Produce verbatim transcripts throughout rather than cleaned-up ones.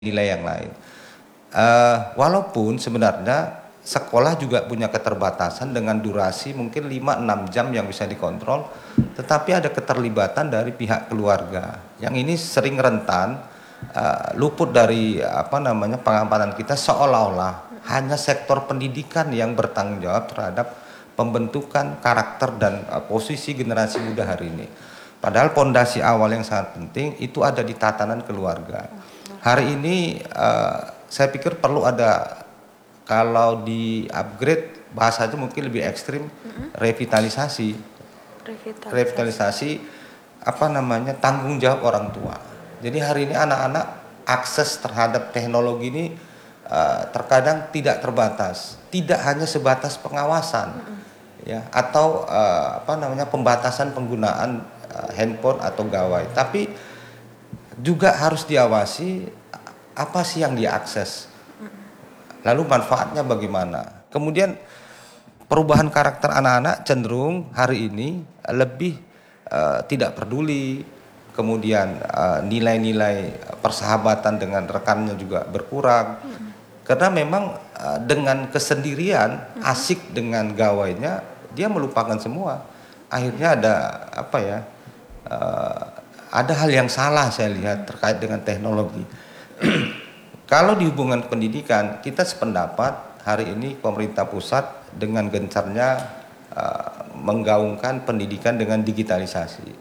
nilai yang lain. Uh, walaupun sebenarnya sekolah juga punya keterbatasan dengan durasi mungkin lima enam jam yang bisa dikontrol, tetapi ada keterlibatan dari pihak keluarga. Yang ini sering rentan uh, luput dari apa namanya pengamatan kita, seolah-olah hanya sektor pendidikan yang bertanggung jawab terhadap pembentukan karakter dan uh, posisi generasi muda hari ini. Padahal pondasi awal yang sangat penting itu ada di tatanan keluarga. Hari ini uh, saya pikir perlu ada, kalau di upgrade bahasanya mungkin lebih ekstrim, mm-hmm. revitalisasi. revitalisasi revitalisasi apa namanya tanggung jawab orang tua. Jadi hari ini anak-anak akses terhadap teknologi ini uh, terkadang tidak terbatas, tidak hanya sebatas pengawasan, mm-hmm. ya, atau uh, apa namanya pembatasan penggunaan uh, handphone atau gawai, tapi juga harus diawasi apa sih yang diakses, lalu manfaatnya bagaimana. Kemudian perubahan karakter anak-anak cenderung hari ini lebih uh, tidak peduli, kemudian uh, nilai-nilai persahabatan dengan rekannya juga berkurang, hmm. karena memang uh, dengan kesendirian, hmm. asik dengan gawainya, dia melupakan semua. Akhirnya ada apa ya, uh, ada hal yang salah saya lihat terkait dengan teknologi. Kalau di hubungan pendidikan, kita sependapat hari ini pemerintah pusat dengan gencarnya uh, menggaungkan pendidikan dengan digitalisasi.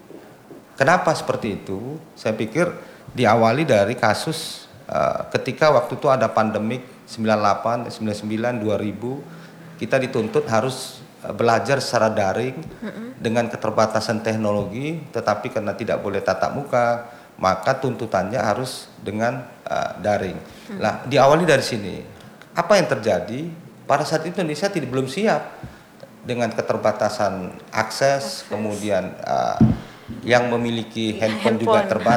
Kenapa seperti itu? Saya pikir diawali dari kasus uh, ketika waktu itu ada pandemik sembilan puluh delapan, sembilan puluh sembilan, dua ribu, kita dituntut harus belajar secara daring mm-hmm. dengan keterbatasan teknologi, tetapi karena tidak boleh tatap muka, maka tuntutannya harus dengan uh, daring. Mm-hmm. Nah, diawali dari sini. Apa yang terjadi? Pada saat itu Indonesia tidak belum siap dengan keterbatasan akses, akses. kemudian uh, yang memiliki handphone, handphone juga terbatas.